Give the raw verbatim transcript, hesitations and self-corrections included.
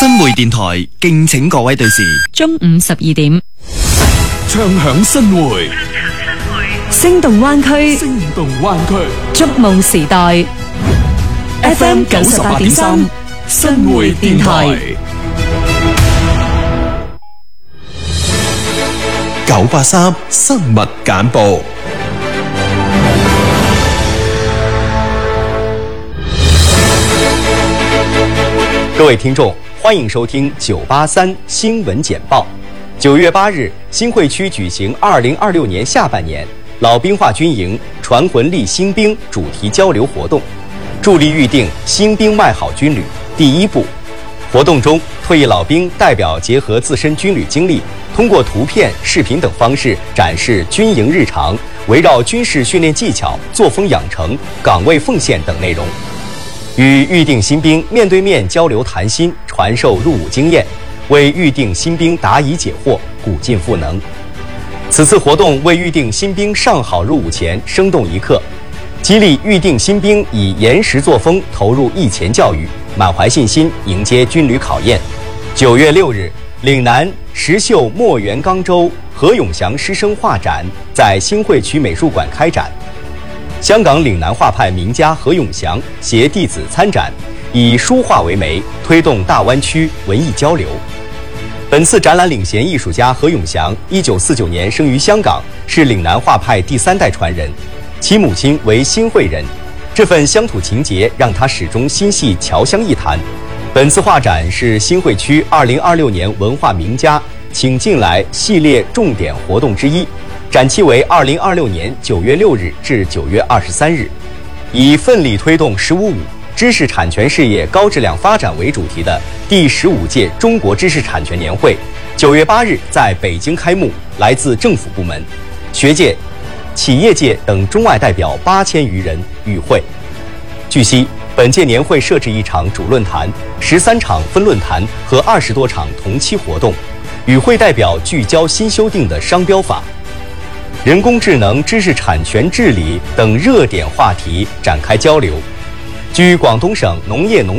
新會電台敬請各位對視。 中午十二點， 唱響新會， 聲動灣區， 聲動灣區， 觸夢時代。F M 九十八點三，新會電台。 九八三生物簡報。 各位听众，欢迎收听九八三新闻简报。九月八日，新会区举行二零二六年下半年老兵化军营传魂力新兵主题交流活动，助力预定新兵外好军旅第一步。活动中，退役老兵代表结合自身军旅经历，通过图片、视频等方式展示军营日常，围绕军事训练技巧、作风养成、岗位奉献等内容，与预定新兵面对面交流谈心，传授入伍经验，为预定新兵答疑解惑，鼓劲赋能。此次活动为预定新兵上好入伍前生动一刻，激励预定新兵以严实作风投入役前教育，满怀信心迎接军旅考验。九月六日，岭南石秀墨园冈州何永祥师生画展在新会区美术馆开展。香港岭南画派名家何永祥携弟子参展，以书画为媒，推动大湾区文艺交流。本次展览领衔艺术家何永祥，一九四九年生于香港，是岭南画派第三代传人，其母亲为新会人，这份乡土情结让他始终心系侨乡一坛。本次画展是新会区二零二六年文化名家请进来系列重点活动之一。展期为二零二六年九月六日至九月二十三日，以奋力推动“十五五”知识产权事业高质量发展为主题的第十五届中国知识产权年会，九月八日在北京开幕。来自政府部门、学界、企业界等中外代表八千余人与会。据悉，本届年会设置一场主论坛、十三场分论坛和二十多场同期活动，与会代表聚焦新修订的商标法、人工智能、知识产权治理等热点话题展开交流。据广东省农业农